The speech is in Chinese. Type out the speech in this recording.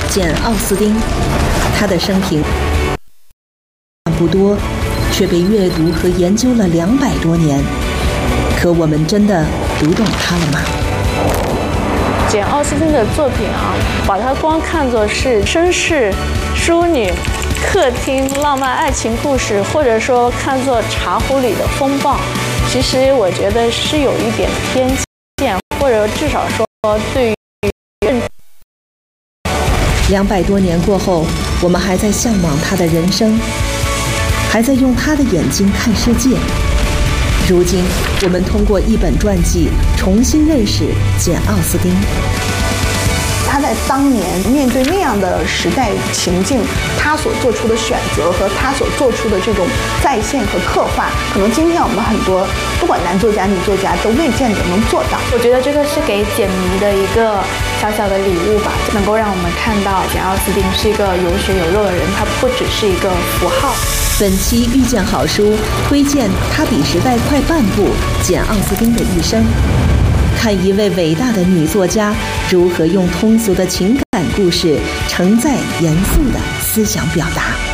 简·奥斯汀，她的生平不多，却被阅读和研究了200多年。可我们真的读懂她了吗？ 简·奥斯汀的作品啊，把它光看作是绅士、淑女、客厅浪漫爱情故事，或者说看作茶壶里的风暴，其实我觉得是有一点偏见，或者至少说对于 200多年过后，我们还在向往他的人生，还在用他的眼睛看世界。如今，我们通过一本传记重新认识简·奥斯汀。 他在当年面对那样的时代情境，他所做出的选择和他所做出的这种再现和刻画，可能今天我们很多不管男作家女作家都未见得能做到。 我觉得这个是给简迷的一个小小的礼物吧，能够让我们看到简·奥斯汀是一个有血有肉的人，他不只是一个符号。 本期遇见好书推荐他比时代快半步简·奥斯汀的一生，看一位伟大的女作家如何用通俗的情感故事承载严肃的思想表达。